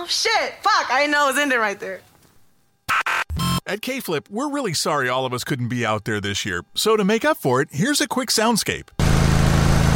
Oh, shit. Fuck, I didn't know it was ending right there. At K-Flip, we're really sorry all of us couldn't be out there this year. So to make up for it, here's a quick soundscape.